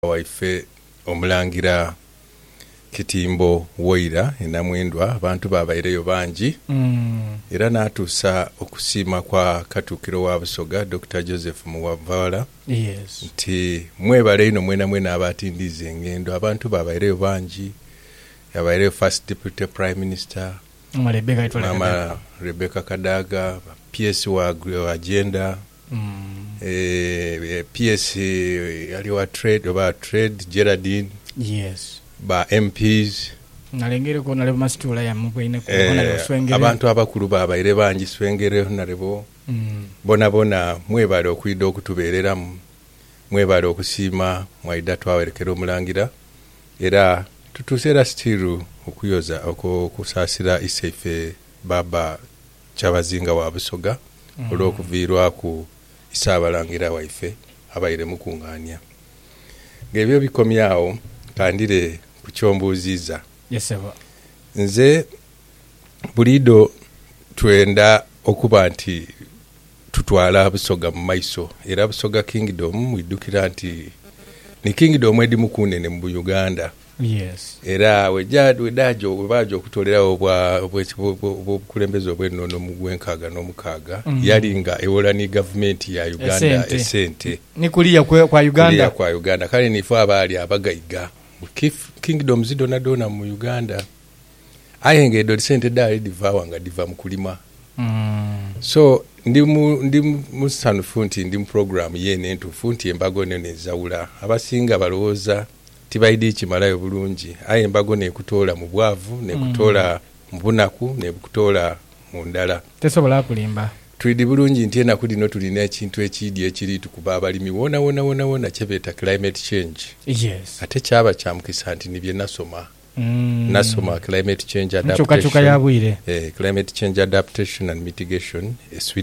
waife omulangira Kitimbo Woira enamwendwa abantu babaireyo bangi era natuusa okusiima kwa Katuukiro wa Busoga Dr. Joseph Muwavala nti mwebale ino mwena abatindiza engendo abantu babaireyo bangi yabaireyo First Deputy Prime Minister Mama Rebecca Kadaga PS wa agenda PS ali wa trade Geraldine ba MPs nalengere ko nalebo masitula ya mubwine ko nalebo swengere abantu abakulu babaire bangi swengere nalebo bona mwebale okwida okutuberera mwebale okusiima mwaida twawerekera omulangira era tutusera stiru okuyoza okusaasira isaife baba Kyabazinga wa Busoga olw'okuviirwa ku isaabalangira waife abaire mukunganya ngebyo bikomyawo kandire kuchombuziza nze bulido twenda okuba nti tutwala Busoga mu maiso era Busoga Kingdom mwidukira nti ni kingdom edi mukunene mu Uganda era wedajo webajo okutolerawo obw'obukulembeze obw'ennono mu gwenkaaga n'omukaaga yalinga ewola ni government ya Uganda esente ni kuliya kwa Uganda kale nifu abaali abagayiga kingdom zidonadona mu Uganda ayengedo sente dali diva nga diva mu kulima so ndi musanufu nti ndi mu program yene entufu nti embago nene zawula abasinga balowooza tibaidi kimalayo bulungi aye embago nekutoola mu bwavu nekutoola mu bunaku nekutoola mu ndala tesobola kulimba twidi bulungi nti enaku dino tulina ekintu ekidi ekiri tukuba abalimi wona kyebeta climate change ate kyaba kyamukisa nti nibye nasoma climate change adaptation climate change adaptation and mitigation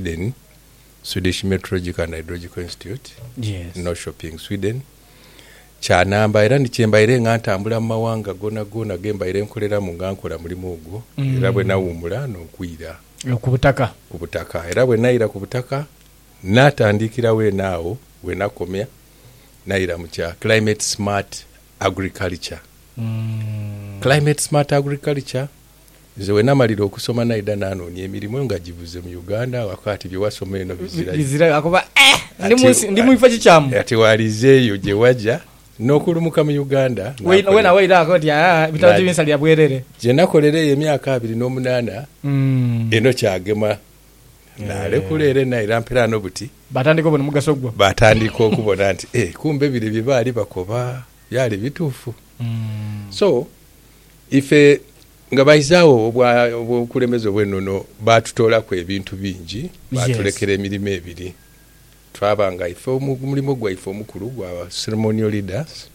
Swedish Meteorological and Hydrological Institute Norrköping Sweden kyanamba era nikyembaire nga ntambula mu mawanga gona gembaire nkolera mu ngankola mulimu ogwo era bwe nawumula n'okwira ku butaka era bwe nayira ku butaka natandikira naawo we nakomya nayira mu kya climate smart agriculture climate smart agriculture nze we namalira okusoma naida nanoonya emirimu nga givuze mu Uganda wakati bye wasoma eno bizira akoba ndi muifa kikyamu ati walizeeyo gye wajja n'okulumuka mu Uganda wena waira akoti bitaje binsali yabwerere je nakolere emyaka 28 eno kyagema nalekulere naira mpera nobuti batandiko bona mugaso gwo batandiko okubona nti kumbe biri bibali bakoba yali bitufu so ife nga baizaawo obukulembeze obw'ennono batutola ku ebintu bingi batulekera emirimu ebiri twabanga ife omulimu gwaife omukulu gwa ceremonial leaders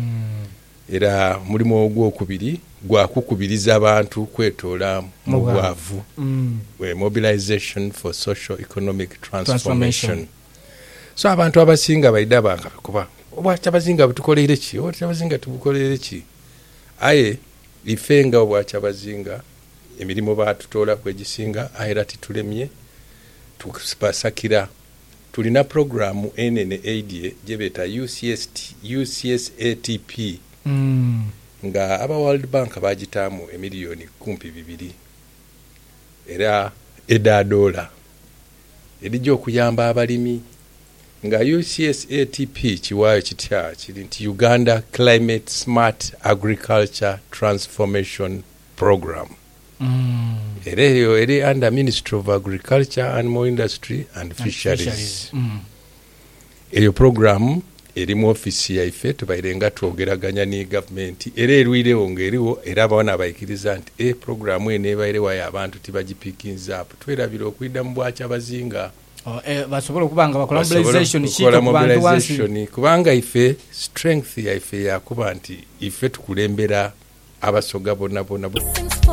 era mulimu ogwokubiri gwakukubiriza abantu kwetoola mu bwavu mobilization for social economic transformation so abantu abasinga baida banga kuba Obwakyabazinga butukolere ki Obwakyabazinga tubukolere ki aye ifenga Obwakyabazinga emirimu batutoola kwegisinga ayera titulemye tukupasakira tulina programu enene ADA jebeta UCSATP nga aba World Bank bagitamu emiliyoni 200 era $1 edijja okuyamba abalimi nga UCSATP kiwayo kitya kiri nti Uganda Climate Smart Agriculture Transformation Program ereyo eri under Ministry of Agriculture, Animal Industry and Fisheries eyo program eri mu ofisi yaife tubairenga twogeraganya ni government era erwirewo ngeriwo era abana abayikiriza nti program ene ebairewo abantu tibagipikinza up twerabira okwida mu Bwakyabazinga basobola kubanga bakola mobilization kubanga ife strength yaife yakuba nti ife tukulembera Abasoga bonna